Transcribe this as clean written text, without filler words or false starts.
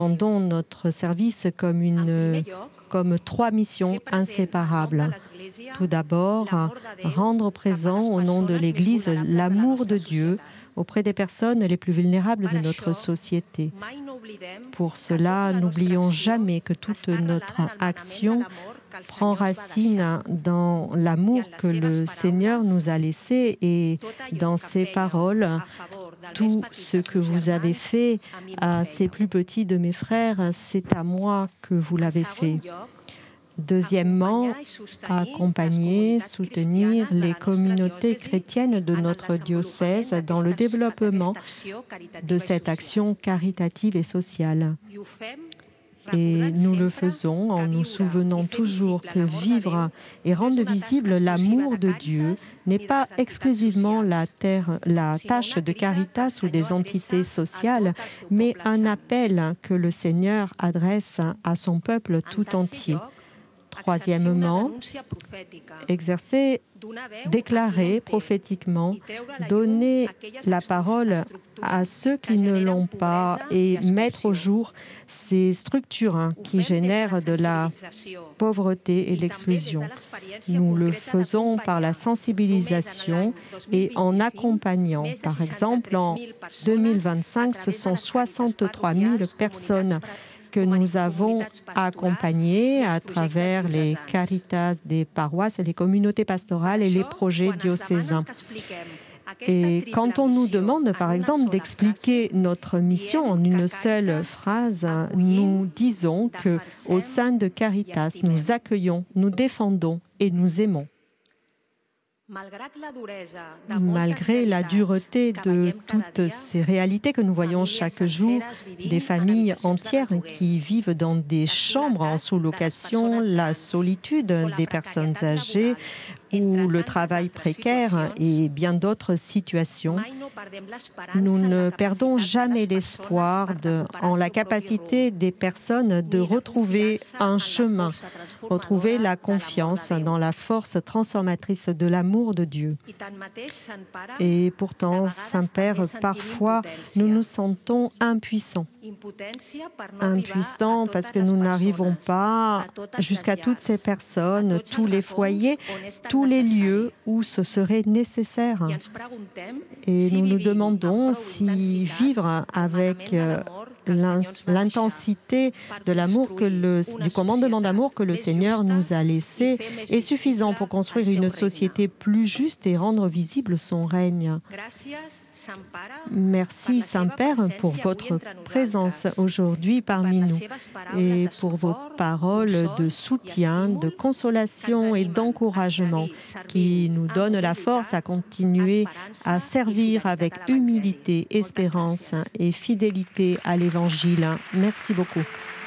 entendons notre service comme trois missions inséparables. Tout d'abord, rendre présent au nom de l'Église l'amour de Dieu auprès des personnes les plus vulnérables de notre société. Pour cela, n'oublions jamais que toute notre action prend racine dans l'amour que le Seigneur nous a laissé et dans ses paroles. Tout ce que vous avez fait à ces plus petits de mes frères, c'est à moi que vous l'avez fait. Deuxièmement, accompagner, soutenir les communautés chrétiennes de notre diocèse dans le développement de cette action caritative et sociale. Et nous le faisons en nous souvenant toujours que vivre et rendre visible l'amour de Dieu n'est pas exclusivement la tâche de Caritas ou des entités sociales, mais un appel que le Seigneur adresse à son peuple tout entier. Troisièmement, déclarer prophétiquement, donner la parole à ceux qui ne l'ont pas et mettre au jour ces structures qui génèrent de la pauvreté et l'exclusion. Nous le faisons par la sensibilisation et en accompagnant. Par exemple, en 2025, ce sont 63 000 personnes que nous avons accompagnées à travers les caritas des paroisses, les communautés pastorales et les projets diocésains. Et quand on nous demande, par exemple, d'expliquer notre mission en une seule phrase, nous disons qu'au sein de Caritas, nous accueillons, nous défendons et nous aimons. Malgré la dureté de toutes ces réalités que nous voyons chaque jour, des familles entières qui vivent dans des chambres en sous-location, la solitude des personnes âgées ou le travail précaire et bien d'autres situations, nous ne perdons jamais l'espoir en la capacité des personnes de retrouver un chemin, retrouver la confiance dans la force transformatrice de l'amour de Dieu. Et pourtant, Saint-Père, parfois, nous nous sentons impuissants. Impuissants parce que nous n'arrivons pas jusqu'à toutes ces personnes, tous les foyers, tous les lieux où ce serait nécessaire. Et nous nous demandons si vivre avec l'intensité de l'amour du commandement d'amour que le Seigneur nous a laissé est suffisant pour construire une société plus juste et rendre visible son règne. Merci Saint-Père pour votre présence aujourd'hui parmi nous et pour vos paroles de soutien, de consolation et d'encouragement qui nous donnent la force à continuer à servir avec humilité, espérance et fidélité à l'Évangile. Merci beaucoup.